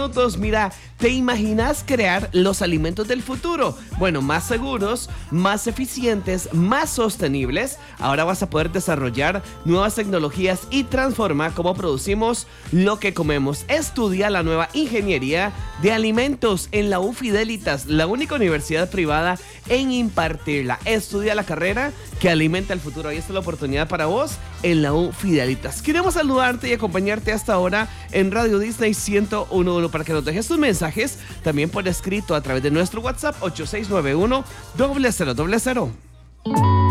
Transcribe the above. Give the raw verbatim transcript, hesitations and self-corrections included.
minutos. Mira, ¿te imaginas crear los alimentos del futuro? Bueno, más seguros, más eficientes, más sostenibles. Ahora vas a poder desarrollar nuevas tecnologías y transformar cómo producimos lo que comemos. Estudia la nueva ingeniería de alimentos en la U Fidelitas, la única universidad privada en impartirla. Estudia la carrera que alimenta el futuro. Ahí está la oportunidad para vos en la U Fidelitas. Queremos saludarte y acompañarte hasta ahora en Radio Disney ciento uno punto uno para que nos dejes tus mensajes también por escrito a través de nuestro WhatsApp ocho seis nueve uno, cero cero cero cero.